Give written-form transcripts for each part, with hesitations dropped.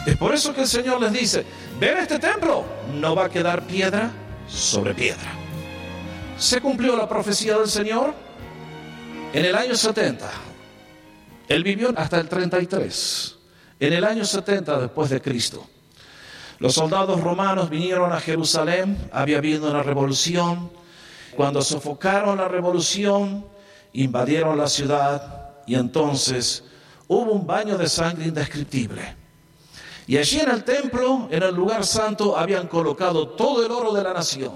Es por eso que el Señor les dice: ven a este templo, no va a quedar piedra sobre piedra. Se cumplió la profecía del Señor en el año 70. Él vivió hasta el 33. En el año 70 después de Cristo, los soldados romanos vinieron a Jerusalén. Había habido una revolución. Cuando sofocaron la revolución, invadieron la ciudad y entonces hubo un baño de sangre indescriptible. Y allí en el templo, en el lugar santo, habían colocado todo el oro de la nación.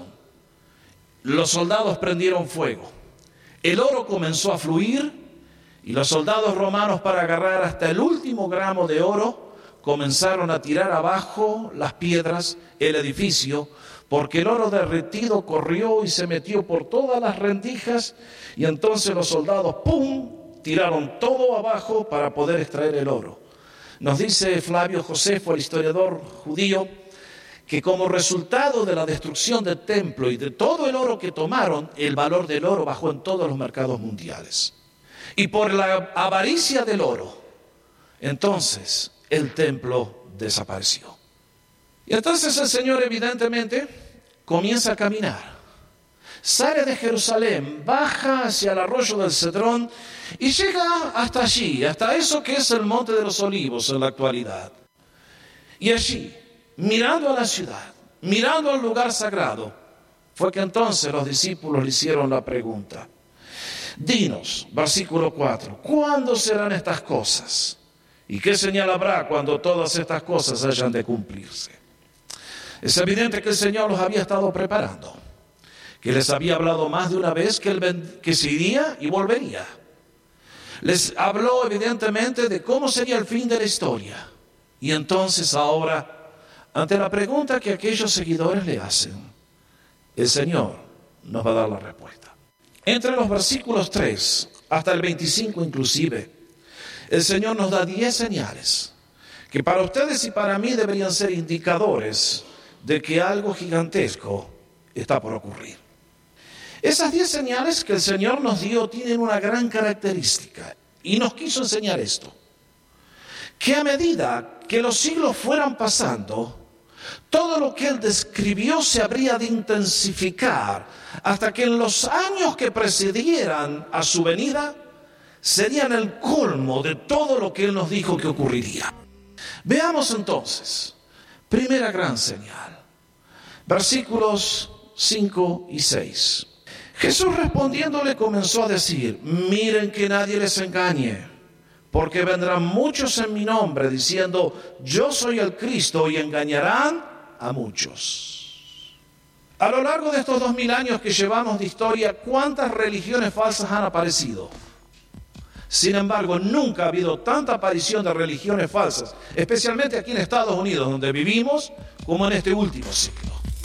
Los soldados prendieron fuego. El oro comenzó a fluir y los soldados romanos, para agarrar hasta el último gramo de oro, comenzaron a tirar abajo las piedras, el edificio, porque el oro derretido corrió y se metió por todas las rendijas, y entonces los soldados, ¡pum!, tiraron todo abajo para poder extraer el oro. Nos dice Flavio Josefo, el historiador judío, que como resultado de la destrucción del templo y de todo el oro que tomaron, el valor del oro bajó en todos los mercados mundiales. Y por la avaricia del oro, entonces el templo desapareció. Y entonces el Señor evidentemente comienza a caminar. Sale de Jerusalén, baja hacia el arroyo del Cedrón y llega hasta allí, hasta eso que es el Monte de los Olivos en la actualidad. Y allí, mirando a la ciudad, mirando al lugar sagrado, fue que entonces los discípulos le hicieron la pregunta: dinos, versículo 4, ¿cuándo serán estas cosas? ¿Y qué señal habrá cuando todas estas cosas hayan de cumplirse? Es evidente que el Señor los había estado preparando, que les había hablado más de una vez que se iría y volvería. Les habló evidentemente de cómo sería el fin de la historia. Y entonces ahora, ante la pregunta que aquellos seguidores le hacen, el Señor nos va a dar la respuesta. Entre los versículos 3 hasta el 25 inclusive, el Señor nos da 10 señales que para ustedes y para mí deberían ser indicadores de que algo gigantesco está por ocurrir. Esas 10 señales que el Señor nos dio tienen una gran característica y nos quiso enseñar esto: que a medida que los siglos fueran pasando, todo lo que Él describió se habría de intensificar hasta que en los años que precedieran a su venida serían el colmo de todo lo que Él nos dijo que ocurriría. Veamos entonces, primera gran señal, versículos 5 y 6. Jesús respondiéndole comenzó a decir: miren que nadie les engañe, porque vendrán muchos en mi nombre diciendo: yo soy el Cristo, y engañarán a muchos. A lo largo de estos 2000 años que llevamos de historia, ¿cuántas religiones falsas han aparecido? Sin embargo, nunca ha habido tanta aparición de religiones falsas, especialmente aquí en Estados Unidos, donde vivimos, como en este último siglo.